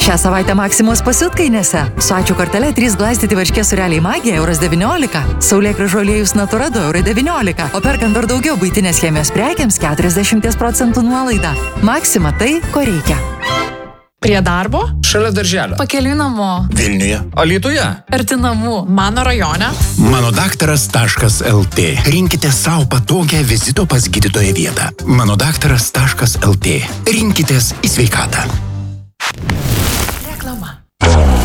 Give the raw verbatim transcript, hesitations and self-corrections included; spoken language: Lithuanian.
Šią savaitę Maksimos pasiutkainėse. Su ačiū kortele trys glaistyti varškės sūreliai Magija euras devyniolika, saulėgrąžų aliejus Natura du eurai devyniolika, o perkant dar daugiau buitinės chemijos prekiams keturiasdešimt procentų nuolaida. Maksima tai, ko reikia. Prie darbo? Šalia darželio. Pakeliui namo. Vilniuje. Alytuje. Arti namų. Mano rajone. Manodaktaras taškas el tė. Rinkite savo patogią vizito pas gydytoją vietą. Manodaktaras taškas el tė. Rinkitės į sveikatą.